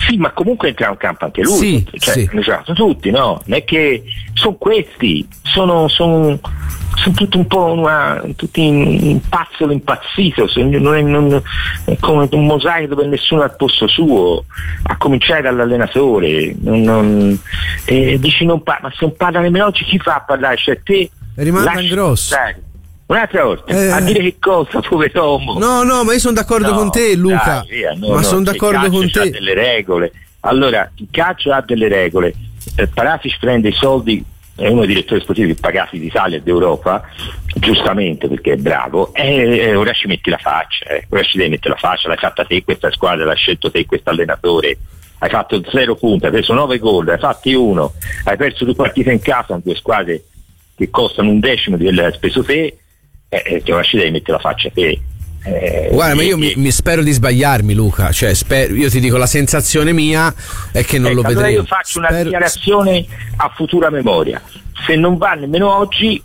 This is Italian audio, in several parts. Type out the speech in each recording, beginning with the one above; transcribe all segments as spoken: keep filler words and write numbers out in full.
Sì, ma comunque entra in campo anche lui, sì, cioè, sì. hanno giocato tutti, no? Non è che sono questi, sono, sono, sono tutti un po' una, tutti in pazzolo impazzito, non è, non, è come un mosaico dove nessuno è al posto suo, a cominciare dall'allenatore, non, non, eh, dici non pa- ma se non parla nemmeno oggi chi fa a parlare? Cioè te rimanda grosso. Stare. Un'altra volta, eh. a dire che cosa, pover'uomo. No, no, ma io sono d'accordo no, con te, Luca. Dai, via, no, ma no, sono d'accordo con te. Il calcio ha delle regole. Allora, il calcio ha delle regole. Eh, Paratici prende i soldi, è uno dei direttori sportivi più pagati d'Italia e d'Europa, giustamente perché è bravo, e eh, ora ci metti la faccia, eh. ora ci devi mettere la faccia, l'hai fatta te questa squadra, l'hai scelto te questo allenatore, hai fatto zero punti, hai preso nove gol, hai fatti uno, hai perso due partite in casa con due squadre che costano un decimo di quello che hai speso te. Eh, che ora ci devi mettere la faccia te. Eh, Guarda, ma io mi, mi spero di sbagliarmi, Luca. Cioè, spero, io ti dico, la sensazione mia è che non ecco, lo allora vedremo. Io faccio spero... una dichiarazione a futura memoria. Se non va nemmeno oggi,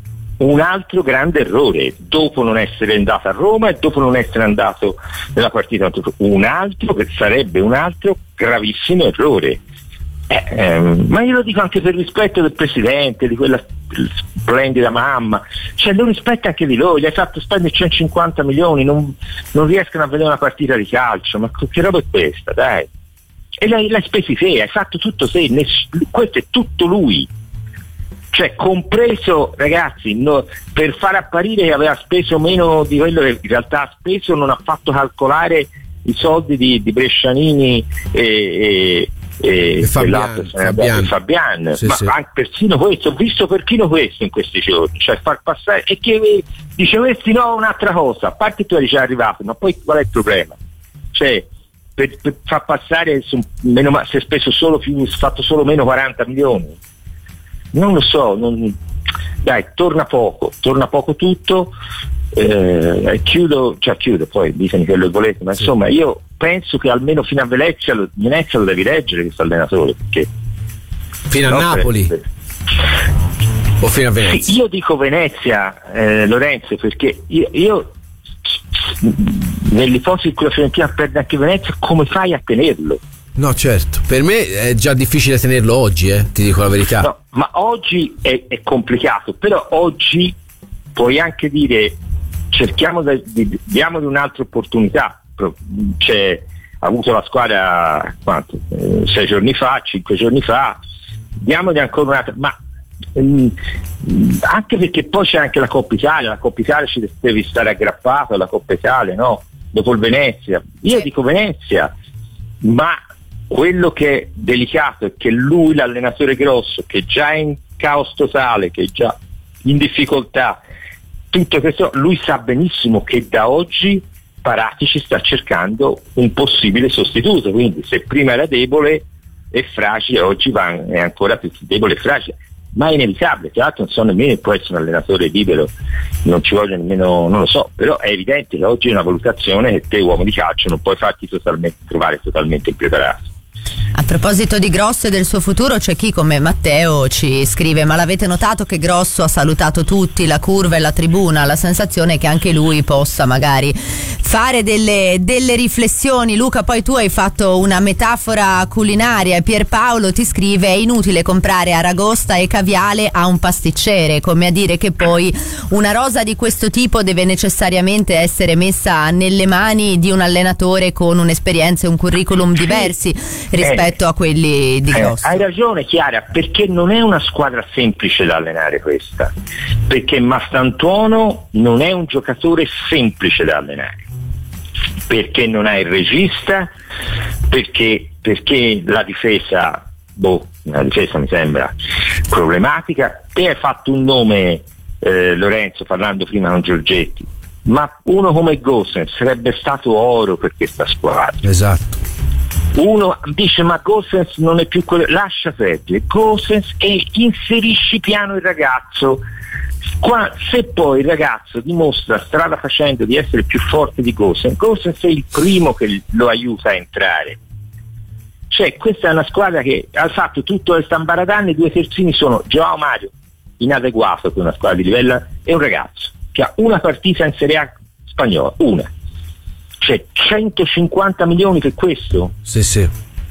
un altro grande errore, dopo non essere andato a Roma e dopo non essere andato nella partita, un altro che sarebbe un altro gravissimo errore. Eh, ehm, ma io lo dico anche per rispetto del presidente, di quella splendida mamma, cioè lo rispetto anche di loro, gli hai fatto spendere centocinquanta milioni, non, non riescono a vedere una partita di calcio, ma che roba è questa, dai? E l'hai, l'hai spesi te, hai fatto tutto te, ness- questo è tutto lui, cioè compreso, ragazzi, no, per far apparire che aveva speso meno di quello che in realtà ha speso, non ha fatto calcolare i soldi di, di Brescianini e, e e Fabian, Fabian. Fabian. Sì, ma sì. anche persino questo, ho visto perfino questo in questi giorni, cioè far passare, e che dice questi no un'altra cosa, a parte tu eri già arrivato, ma poi qual è il problema? Cioè per, per far passare su, meno, si è speso solo più, fatto solo meno quaranta milioni, non lo so, non, dai, torna poco, torna poco tutto. Eh, chiudo, cioè chiudo, poi ditemi quello che volete, ma sì. Insomma io penso che almeno fino a Venezia lo, Venezia lo devi leggere questo allenatore, perché fino a no, Napoli per... o fino a Venezia? Sì, io dico Venezia, eh, Lorenzo, perché io, io nell'ipotesi in cui la Fiorentina perde anche Venezia, come fai a tenerlo? No, certo, per me è già difficile tenerlo oggi, eh, ti dico la verità. No, ma oggi è, è complicato, però oggi puoi anche dire cerchiamo di, di diamogli un'altra opportunità. C'è, ha avuto la squadra quanto? Eh, sei giorni fa, cinque giorni fa, diamogli ancora un'altra, ma ehm, anche perché poi c'è anche la Coppa Italia, la Coppa Italia ci devi stare aggrappato alla Coppa Italia, no? Dopo il Venezia, io dico Venezia, ma quello che è delicato è che lui, l'allenatore grosso, che già è in caos totale, che è già in difficoltà, tutto questo, lui sa benissimo che da oggi Paratici sta cercando un possibile sostituto, quindi se prima era debole e fragile, oggi va, è ancora più debole e fragile, ma è inevitabile. Tra l'altro non so nemmeno, può essere un allenatore libero, non ci voglio nemmeno, non lo so, però è evidente che oggi è una valutazione che te, uomo di calcio, non puoi farti totalmente, trovare totalmente impreparato. A proposito di Grosso e del suo futuro, c'è chi come Matteo ci scrive: ma l'avete notato che Grosso ha salutato tutti, la curva e la tribuna? La sensazione è che anche lui possa magari fare delle, delle riflessioni. Luca, poi tu hai fatto una metafora culinaria e Pierpaolo ti scrive: è inutile comprare aragosta e caviale a un pasticcere, come a dire che poi una rosa di questo tipo deve necessariamente essere messa nelle mani di un allenatore con un'esperienza e un curriculum diversi rispetto eh, a quelli di Grosso. Eh, hai ragione Chiara, perché non è una squadra semplice da allenare questa, perché Mastantuono non è un giocatore semplice da allenare, perché non ha il regista, perché, perché la difesa boh, la difesa mi sembra problematica. Te hai fatto un nome, eh, Lorenzo, parlando prima con Giorgetti, ma uno come Gosens sarebbe stato oro per questa squadra. Esatto. Uno dice ma Gosens non è più quello, lascia perdere Gosens e inserisci piano il ragazzo. Qua, se poi il ragazzo dimostra strada facendo di essere più forte di Gosens, Gosens è il primo che lo aiuta a entrare. Cioè questa è una squadra che ha fatto tutto il Stambaradan, i due terzini sono Joao Mario, inadeguato per una squadra di livello, e un ragazzo che ha una partita in Serie A spagnola, una. Cioè centocinquanta milioni per questo? Sì, sì.